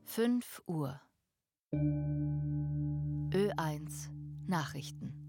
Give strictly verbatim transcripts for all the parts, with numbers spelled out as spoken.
fünf Uhr. Ö eins Nachrichten.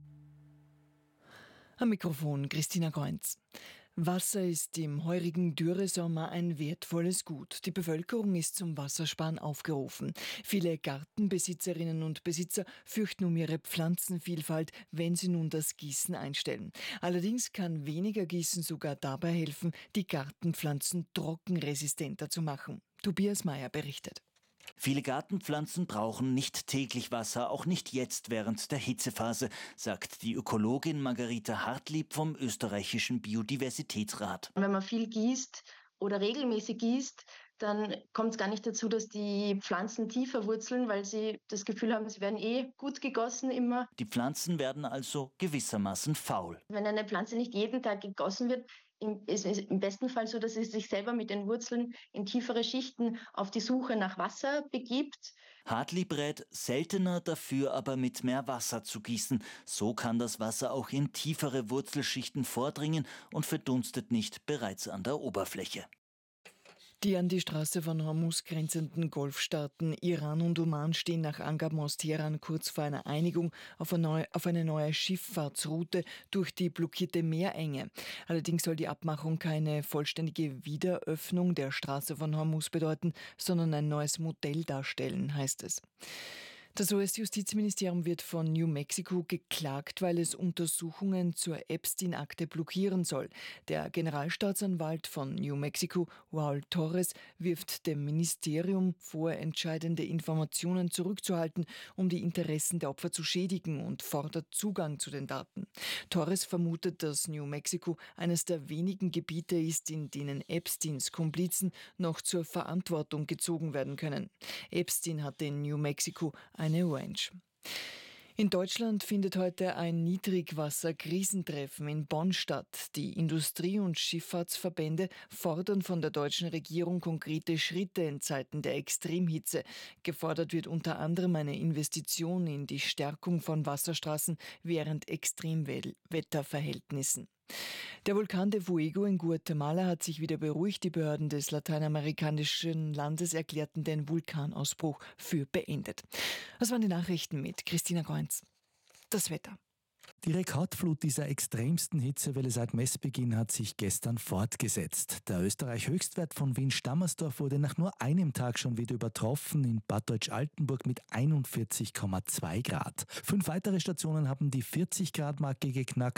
Am Mikrofon Christina Goinz. Wasser ist im heurigen Dürresommer ein wertvolles Gut. Die Bevölkerung ist zum Wassersparen aufgerufen. Viele Gartenbesitzerinnen und Besitzer fürchten um ihre Pflanzenvielfalt, wenn sie nun das Gießen einstellen. Allerdings kann weniger Gießen sogar dabei helfen, die Gartenpflanzen trockenresistenter zu machen. Tobias Meyer berichtet. Viele Gartenpflanzen brauchen nicht täglich Wasser, auch nicht jetzt während der Hitzephase, sagt die Ökologin Margarita Hartlieb vom österreichischen Biodiversitätsrat. Wenn man viel gießt oder regelmäßig gießt, dann kommt es gar nicht dazu, dass die Pflanzen tiefer wurzeln, weil sie das Gefühl haben, sie werden eh gut gegossen immer. Die Pflanzen werden also gewissermaßen faul. Wenn eine Pflanze nicht jeden Tag gegossen wird, ist es im besten Fall so, dass sie sich selber mit den Wurzeln in tiefere Schichten auf die Suche nach Wasser begibt. Hartlieb rät, seltener dafür aber mit mehr Wasser zu gießen. So kann das Wasser auch in tiefere Wurzelschichten vordringen und verdunstet nicht bereits an der Oberfläche. Die an die Straße von Hormuz grenzenden Golfstaaten Iran und Oman stehen nach Angaben aus Teheran kurz vor einer Einigung auf eine, neue, auf eine neue Schifffahrtsroute durch die blockierte Meerenge. Allerdings soll die Abmachung keine vollständige Wiederöffnung der Straße von Hormuz bedeuten, sondern ein neues Modell darstellen, heißt es. Das U S-Justizministerium wird von New Mexico geklagt, weil es Untersuchungen zur Epstein-Akte blockieren soll. Der Generalstaatsanwalt von New Mexico, Raul Torres, wirft dem Ministerium vor, entscheidende Informationen zurückzuhalten, um die Interessen der Opfer zu schädigen, und fordert Zugang zu den Daten. Torres vermutet, dass New Mexico eines der wenigen Gebiete ist, in denen Epsteins Komplizen noch zur Verantwortung gezogen werden können. Epstein hatte in New Mexico eine Ranch. In Deutschland findet heute ein Niedrigwasser-Krisentreffen in Bonn statt. Die Industrie- und Schifffahrtsverbände fordern von der deutschen Regierung konkrete Schritte in Zeiten der Extremhitze. Gefordert wird unter anderem eine Investition in die Stärkung von Wasserstraßen während Extremwetterverhältnissen. Der Vulkan de Fuego in Guatemala hat sich wieder beruhigt. Die Behörden des lateinamerikanischen Landes erklärten den Vulkanausbruch für beendet. Das waren die Nachrichten mit Christina Goinz. Das Wetter. Die Rekordflut dieser extremsten Hitzewelle seit Messbeginn hat sich gestern fortgesetzt. Der Österreich-Höchstwert von Wien-Stammersdorf wurde nach nur einem Tag schon wieder übertroffen, in Bad Deutsch-Altenburg mit einundvierzig Komma zwei Grad. Fünf weitere Stationen haben die vierzig Grad Marke geknackt.